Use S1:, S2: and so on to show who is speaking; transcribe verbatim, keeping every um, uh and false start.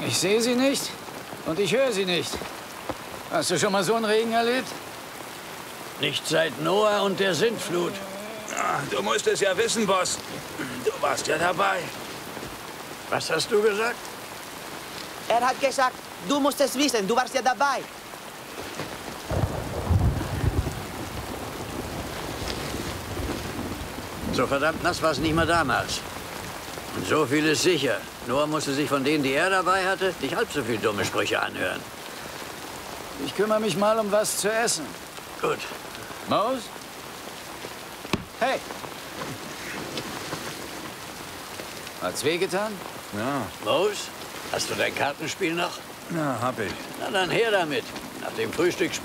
S1: Ich sehe sie nicht und ich höre sie nicht. Hast du schon mal so einen Regen erlebt?
S2: Nicht seit Noah und der Sintflut.
S3: Ja, du musst es ja wissen, Boss. Du warst ja dabei.
S2: Was hast du gesagt?
S4: Er hat gesagt, du musst es wissen, du warst ja dabei.
S2: So verdammt nass war es nicht mehr damals. Und so viel ist sicher. Noah musste sich von denen, die er dabei hatte, nicht halb so viel dumme Sprüche anhören.
S1: Ich kümmere mich mal um was zu essen.
S2: Gut.
S1: Mose? Hey! Hat's wehgetan?
S3: Ja,
S2: Mose, hast du dein Kartenspiel noch?
S3: ja, hab ich.
S2: Na dann her damit. Nach dem Frühstück spielen